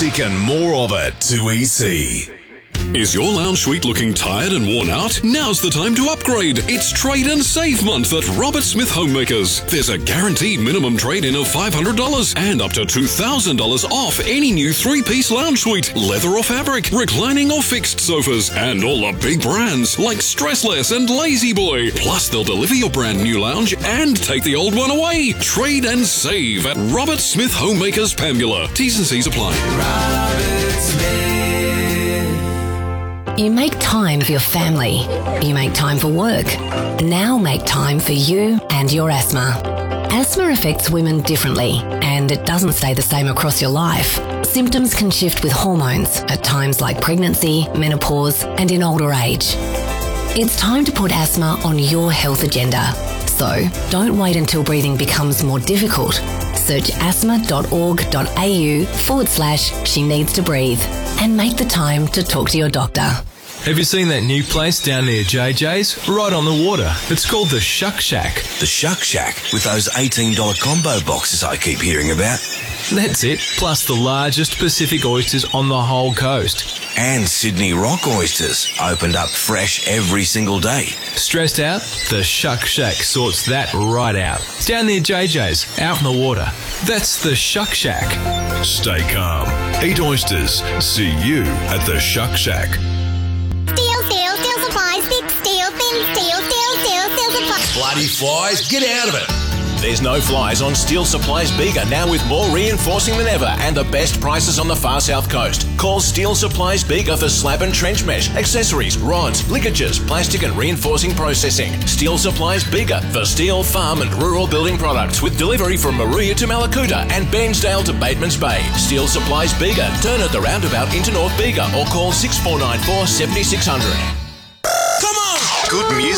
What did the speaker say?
music and more of it. 2EC. Is your lounge suite looking tired and worn out? Now's the time to upgrade. It's Trade and Save Month at Robert Smith Homemakers. There's a guaranteed minimum trade-in of $500 and up to $2,000 off any new 3-piece lounge suite, leather or fabric, reclining or fixed sofas, and all the big brands like Stressless and Lazy Boy. Plus, they'll deliver your brand new lounge and take the old one away. Trade and save at Robert Smith Homemakers, Pambula. T's and C's apply. Robert Smith. You make time for your family. You make time for work. Now make time for you and your asthma. Asthma affects women differently, and it doesn't stay the same across your life. Symptoms can shift with hormones at times like pregnancy, menopause, and in older age. It's time to put asthma on your health agenda. So don't wait until breathing becomes more difficult. Search asthma.org.au/she needs to breathe and make the time to talk to your doctor. Have you seen that new place down near JJ's? Right on the water. It's called the Shuck Shack. The Shuck Shack with those $18 combo boxes I keep hearing about. That's it, plus the largest Pacific oysters on the whole coast. And Sydney Rock oysters, opened up fresh every single day. Stressed out? The Shuck Shack sorts that right out. Down near JJ's, out in the water. That's the Shuck Shack. Stay calm. Eat oysters. See you at the Shuck Shack. Steel supplies, thick steel, thin steel supplies. Bloody flies, get out of it. There's no flies on Steel Supplies Bega, now with more reinforcing than ever and the best prices on the far south coast. Call Steel Supplies Bega for slab and trench mesh, accessories, rods, ligatures, plastic and reinforcing processing. Steel Supplies Bega for steel, farm and rural building products with delivery from Maruya to Malakuta and Bairnsdale to Bateman's Bay. Steel Supplies Bega. Turn at the roundabout into North Bega or call 6494 7600. Come on! Good music.